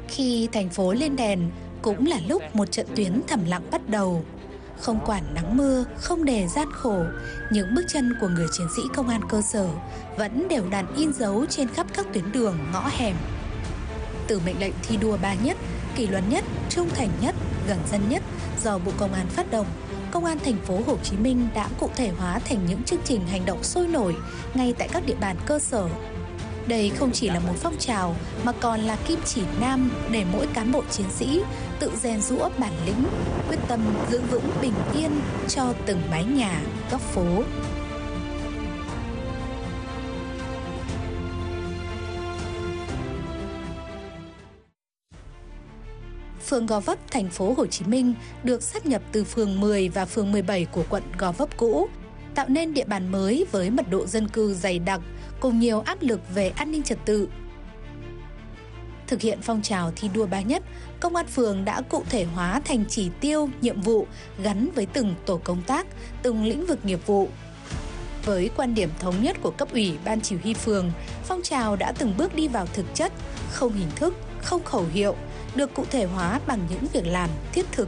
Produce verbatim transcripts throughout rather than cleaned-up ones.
Khi thành phố lên đèn cũng là lúc một trận tuyến thầm lặng bắt đầu. Không quản nắng mưa, không để gian khổ, những bước chân của người chiến sĩ công an cơ sở vẫn đều đặn in dấu trên khắp các tuyến đường, ngõ hẻm. Từ mệnh lệnh thi đua ba nhất, kỷ luật nhất, trung thành nhất, gần dân nhất do Bộ Công an phát động, Công an thành phố Hồ Chí Minh đã cụ thể hóa thành những chương trình hành động sôi nổi ngay tại các địa bàn cơ sở. Đây không chỉ là một phong trào mà còn là kim chỉ nam để mỗi cán bộ chiến sĩ tự rèn giũa bản lĩnh, quyết tâm giữ vững bình yên cho từng mái nhà, góc phố. Phường Gò Vấp, thành phố Hồ Chí Minh được sáp nhập từ phường mười và phường mười bảy của quận Gò Vấp cũ, tạo nên địa bàn mới với mật độ dân cư dày đặc cùng nhiều áp lực về an ninh trật tự. Thực hiện phong trào thi đua ba nhất, Công an phường đã cụ thể hóa thành chỉ tiêu, nhiệm vụ gắn với từng tổ công tác, từng lĩnh vực nghiệp vụ. Với quan điểm thống nhất của cấp ủy ban chỉ huy phường, phong trào đã từng bước đi vào thực chất, không hình thức, không khẩu hiệu, được cụ thể hóa bằng những việc làm thiết thực.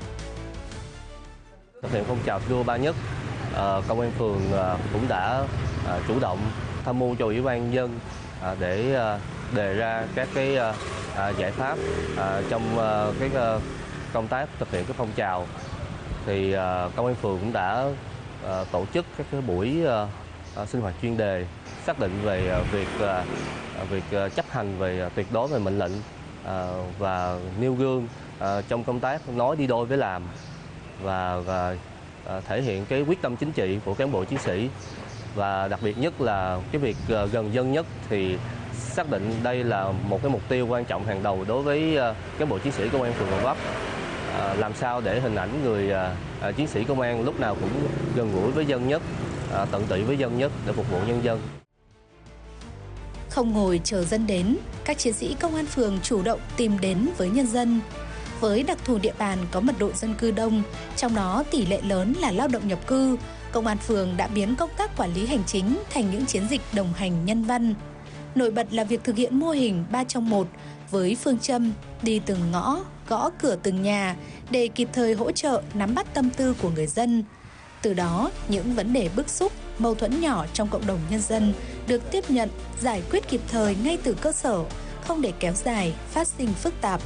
Thực hiện phong trào thi đua ba nhất, Công an phường cũng đã chủ động tham mưu cho Ủy ban nhân dân để đề ra các cái giải pháp trong cái công tác thực hiện cái phong trào. Thì Công an phường cũng đã tổ chức các cái buổi sinh hoạt chuyên đề xác định về việc việc chấp hành về tuyệt đối về mệnh lệnh và nêu gương trong công tác nói đi đôi với làm và, và thể hiện cái quyết tâm chính trị của cán bộ chiến sĩ. Và đặc biệt nhất là cái việc gần dân nhất thì xác định đây là một cái mục tiêu quan trọng hàng đầu đối với cán bộ chiến sĩ công an phường Gò Vấp. À, làm sao để hình ảnh người à, chiến sĩ công an lúc nào cũng gần gũi với dân nhất, à, tận tụy với dân nhất để phục vụ nhân dân. Không ngồi chờ dân đến, các chiến sĩ công an phường chủ động tìm đến với nhân dân. Với đặc thù địa bàn có mật độ dân cư đông, trong đó tỷ lệ lớn là lao động nhập cư, Công an phường đã biến công tác quản lý hành chính thành những chiến dịch đồng hành nhân văn. Nổi bật là việc thực hiện mô hình ba trong một với phương châm đi từng ngõ, gõ cửa từng nhà để kịp thời hỗ trợ nắm bắt tâm tư của người dân. Từ đó, những vấn đề bức xúc, mâu thuẫn nhỏ trong cộng đồng nhân dân được tiếp nhận, giải quyết kịp thời ngay từ cơ sở, không để kéo dài, phát sinh phức tạp.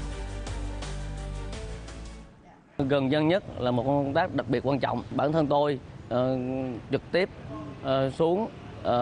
Gần dân nhất là một công tác đặc biệt quan trọng. Bản thân tôi uh, trực tiếp uh, xuống